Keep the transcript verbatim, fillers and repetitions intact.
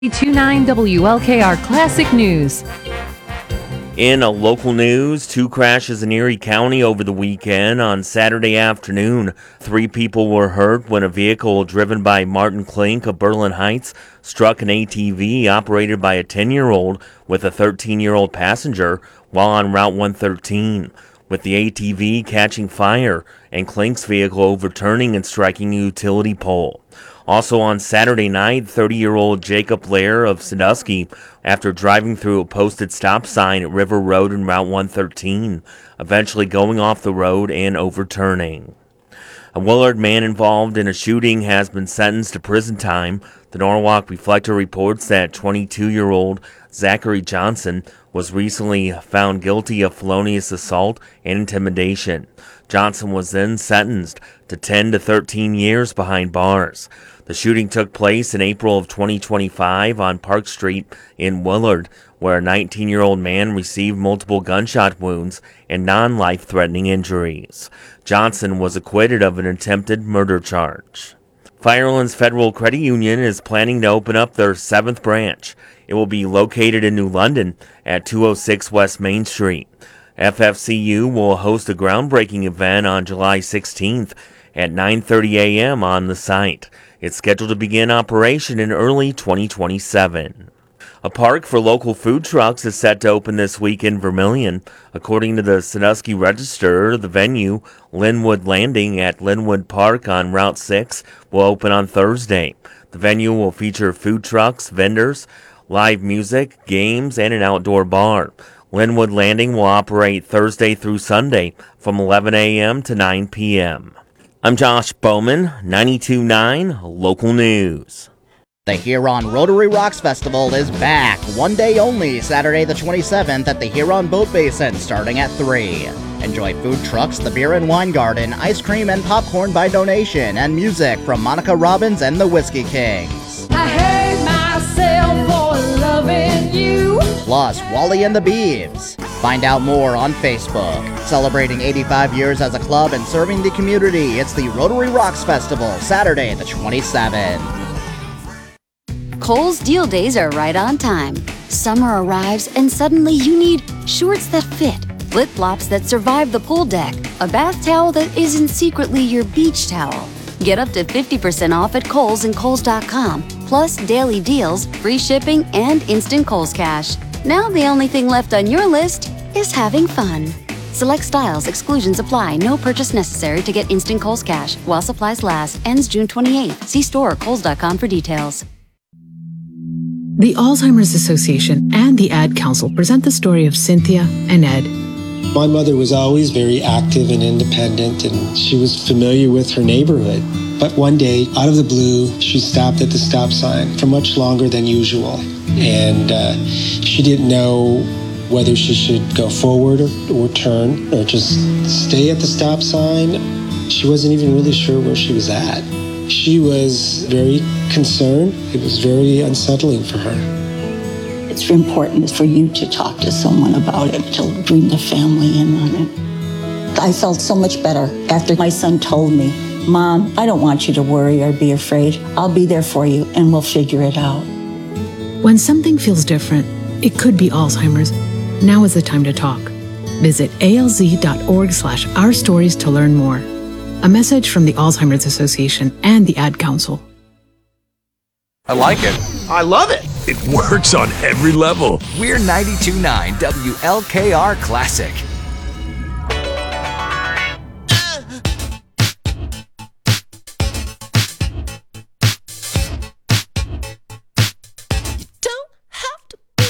twenty-nine W L K R Classic News. In a local news, two crashes in Erie County over the weekend. On Saturday afternoon, three people were hurt when a vehicle driven by Martin Klink of Berlin Heights struck an A T V operated by a ten-year-old with a thirteen-year-old passenger while on Route one thirteen, with the A T V catching fire and Klink's vehicle overturning and striking a utility pole. Also on Saturday night, thirty-year-old Jacob Lair of Sandusky, after driving through a posted stop sign at River Road and Route one thirteen, eventually going off the road and overturning. A Willard man involved in a shooting has been sentenced to prison time. The Norwalk Reflector reports that twenty-two-year-old Zachary Johnson was recently found guilty of felonious assault and intimidation. Johnson was then sentenced to ten to thirteen years behind bars. The shooting took place in April of twenty twenty-five on Park Street in Willard, where a nineteen-year-old man received multiple gunshot wounds and non-life-threatening injuries. Johnson was acquitted of an attempted murder charge. Firelands Federal Credit Union is planning to open up their seventh branch. It will be located in New London at two oh six West Main Street. F F C U will host a groundbreaking event on July sixteenth at nine thirty a.m. on the site. It's scheduled to begin operation in early twenty twenty-seven. A park for local food trucks is set to open this week in Vermillion. According to the Sandusky Register, the venue, Linwood Landing at Linwood Park on Route six, will open on Thursday. The venue will feature food trucks, vendors, live music, games, and an outdoor bar. Linwood Landing will operate Thursday through Sunday from eleven a.m. to nine p.m. I'm Josh Bowman, ninety-two point nine Local News. The Huron Rotary Rocks Festival is back, one day only, Saturday the twenty-seventh at the Huron Boat Basin, starting at three. Enjoy food trucks, the beer and wine garden, ice cream and popcorn by donation, and music from Monica Robbins and the Whiskey Kings. I hate myself for loving you. Plus, Wally and the Beeves. Find out more on Facebook. Celebrating eighty-five years as a club and serving the community, it's the Rotary Rocks Festival, Saturday the twenty-seventh. Kohl's Deal Days are right on time. Summer arrives and suddenly you need shorts that fit, flip-flops that survive the pool deck, a bath towel that isn't secretly your beach towel. Get up to fifty percent off at Kohl's and Kohl's dot com, plus daily deals, free shipping, and instant Kohl's Cash. Now the only thing left on your list is having fun. Select styles, exclusions apply, no purchase necessary to get instant Kohl's Cash while supplies last. Ends June twenty-eighth. See store or Kohl's dot com for details. The Alzheimer's Association and the Ad Council present the story of Cynthia and Ed. My mother was always very active and independent, and she was familiar with her neighborhood. But one day, out of the blue, she stopped at the stop sign for much longer than usual. And uh, she didn't know whether she should go forward or, or turn or just stay at the stop sign. She wasn't even really sure where she was at. She was very concerned. It was very unsettling for her. It's important for you to talk to someone about it, to bring the family in on it. I felt so much better after my son told me, Mom, I don't want you to worry or be afraid. I'll be there for you and we'll figure it out. When something feels different, it could be Alzheimer's. Now is the time to talk. Visit alz.org slash our stories to learn more. A message from the Alzheimer's Association and the Ad Council. I like it. I love it. It works on every level. We're ninety-two point nine W L K R Classic.